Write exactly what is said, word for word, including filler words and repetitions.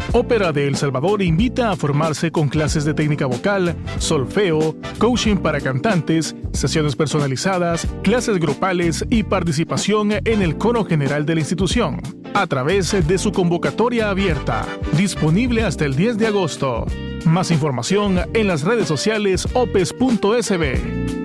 Ópera de El Salvador invita a formarse con clases de técnica vocal, solfeo, coaching para cantantes, sesiones personalizadas, clases grupales y participación en el coro general de la institución, a través de su convocatoria abierta, disponible hasta el diez de agosto. Más información en las redes sociales opes punto s b.